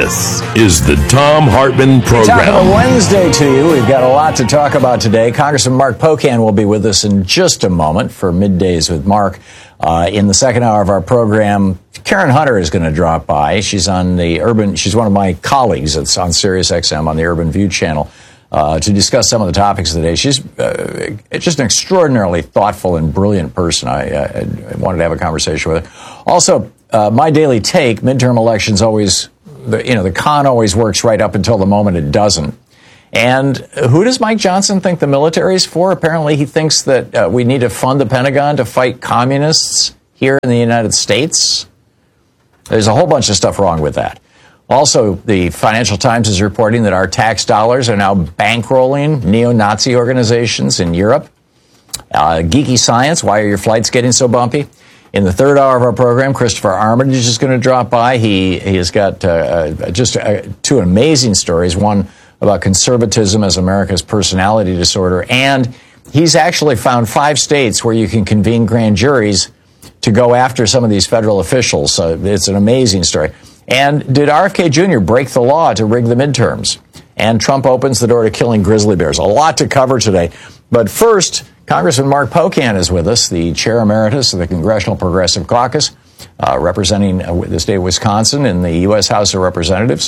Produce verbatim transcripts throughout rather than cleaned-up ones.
This is the Thom Hartmann Program. Top of a Wednesday to you. We've got a lot to talk about today. Congressman Mark Pocan will be with us in just a moment for Middays with Mark. Uh, in the second hour of our program, Karen Hunter is going to drop by. She's on the Urban. She's one of my colleagues. It's on Sirius X M on the Urban View channel uh, to discuss some of the topics of the day. She's uh, just an extraordinarily thoughtful and brilliant person. I, I, I wanted to have a conversation with her. Also, uh, my daily take: midterm elections always. The, you know, the con always works right up until the moment it doesn't. And who does Mike Johnson think the military is for? Apparently he thinks that uh, we need to fund the Pentagon to fight communists here in the United States. There's a whole bunch of stuff wrong with that. Also, the Financial Times is reporting that our tax dollars are now bankrolling neo-Nazi organizations in Europe. Uh, geeky science, why are your flights getting so bumpy? In the third hour of our program, Christopher Armitage is going to drop by. He he has got uh, just uh, two amazing stories, one about conservatism as America's personality disorder, and he's actually found five states where you can convene grand juries to go after some of these federal officials. So it's an amazing story. And did R F K Junior break the law to rig the midterms? And Trump opens the door to killing grizzly bears. A lot to cover today. But first, Congressman Mark Pocan is with us, the chair emeritus of the Congressional Progressive Caucus, uh, representing uh, the state of Wisconsin in the U S House of Representatives.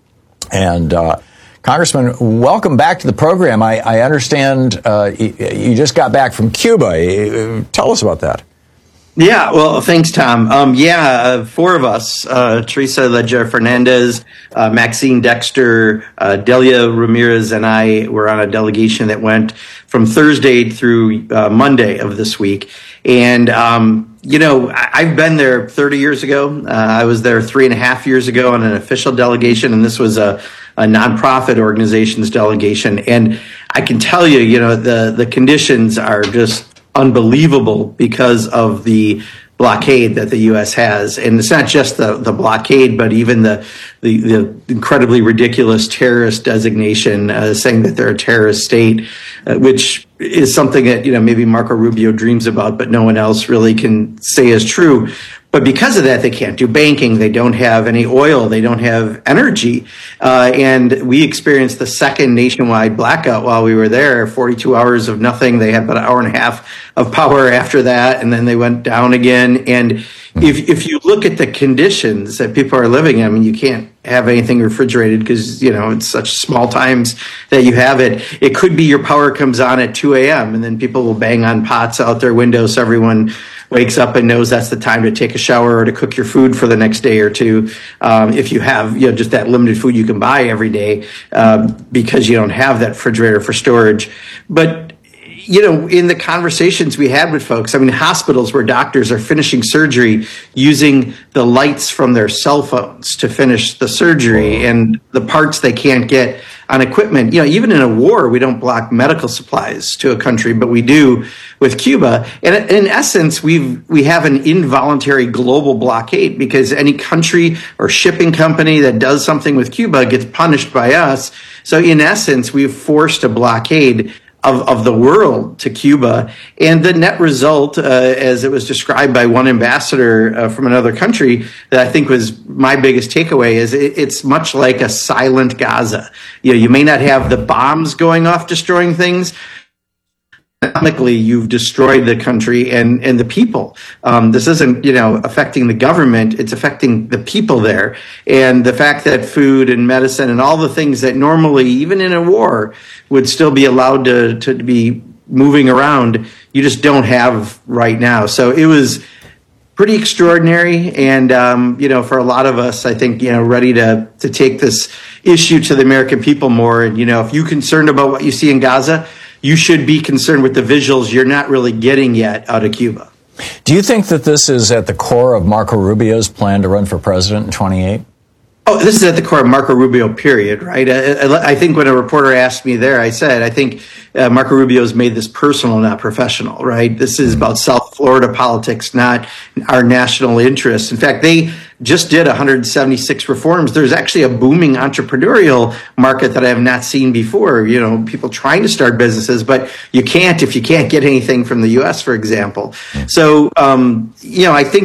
And, uh, Congressman, welcome back to the program. I, I understand uh, you, you just got back from Cuba. Tell us about that. Yeah, well, thanks, Tom. Um, yeah, uh, four of us, uh, Teresa Leger Fernandez, uh, Maxine Dexter, uh, Delia Ramirez, and I were on a delegation that went from Thursday through uh, Monday of this week. And, um, you know, I- I've been there thirty years ago. Uh, I was there three and a half years ago on an official delegation, and this was a, a nonprofit organization's delegation. And I can tell you, you know, the, the conditions are just unbelievable because of the blockade that the U S has. And it's not just the, the blockade, but even the, the, the incredibly ridiculous terrorist designation, uh, saying that they're a terrorist state, uh, which is something that, you know, maybe Marco Rubio dreams about, but no one else really can say is true. But because of that, they can't do banking. They don't have any oil. They don't have energy. Uh, and we experienced the second nationwide blackout while we were there, forty-two hours of nothing. They had about an hour and a half of power after that, and then they went down again. And if if you look at the conditions that people are living in, I mean, you can't have anything refrigerated because, you know, it's such small times that you have it. It could be your power comes on at two a.m. and then people will bang on pots out their windows so everyone wakes up and knows that's the time to take a shower or to cook your food for the next day or two. Um, if you have, you know, just that limited food you can buy every day, uh, because you don't have that refrigerator for storage. But, you know, in the conversations we had with folks, I mean, hospitals where doctors are finishing surgery using the lights from their cell phones to finish the surgery and the parts they can't get on equipment. You know, even in a war, we don't block medical supplies to a country, but we do with Cuba. And in essence, we've, we have an involuntary global blockade because any country or shipping company that does something with Cuba gets punished by us. So in essence, we've forced a blockade Of, of the world to Cuba. And the net result, uh, as it was described by one ambassador uh, from another country, that I think was my biggest takeaway, is it, it's much like a silent Gaza. You know, you may not have the bombs going off destroying things. Economically, you've destroyed the country and, and the people. Um, this isn't, you know, affecting the government. It's affecting the people there. And the fact that food and medicine and all the things that normally, even in a war, would still be allowed to, to be moving around, you just don't have right now. So it was pretty extraordinary. And, um, you know, for a lot of us, I think, you know, ready to, to take this issue to the American people more. And, you know, if you're concerned about what you see in Gaza, you should be concerned with the visuals you're not really getting yet out of Cuba. Do you think that this is at the core of Marco Rubio's plan to run for president in twenty-eight? Oh, this is at the core of Marco Rubio, period, right? I, I think when a reporter asked me there, I said, I think uh, Marco Rubio's made this personal, not professional, right? This is about South Florida politics, not our national interests. In fact, they just did one hundred seventy-six reforms. There's actually a booming entrepreneurial market that I have not seen before. You know, people trying to start businesses, but you can't if you can't get anything from the U S, for example. So, um, you know, I think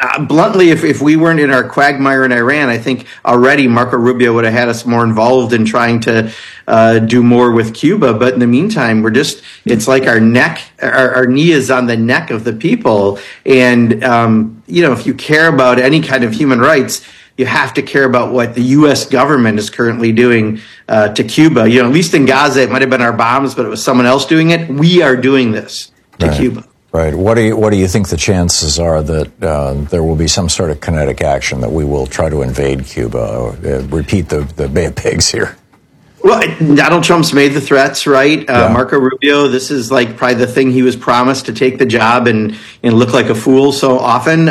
uh, bluntly, if, if we weren't in our quagmire in Iran, I think already Marco Rubio would have had us more involved in trying to uh, do more with Cuba. But in the meantime, we're just, it's like our neck, our, our knee is on the neck of the people. And, um, you know, if you care about any kind of human rights, you have to care about what the U S government is currently doing uh, to Cuba. You know, at least in Gaza, it might have been our bombs, but it was someone else doing it. We are doing this to right. Cuba. Right. What do you What do you think the chances are that uh, there will be some sort of kinetic action that we will try to invade Cuba? Or, uh, repeat the the Bay of Pigs here. Well, Donald Trump's made the threats, right? Uh, Yeah. Marco Rubio, this is like probably the thing he was promised to take the job and, and look like a fool so often.